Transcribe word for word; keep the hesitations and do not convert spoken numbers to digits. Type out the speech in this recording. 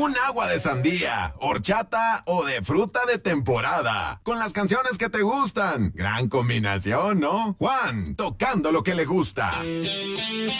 un agua de sandía, horchata o de fruta de temporada. Con las canciones que te gustan. Gran combinación, ¿no? Juan, tocando lo que le gusta.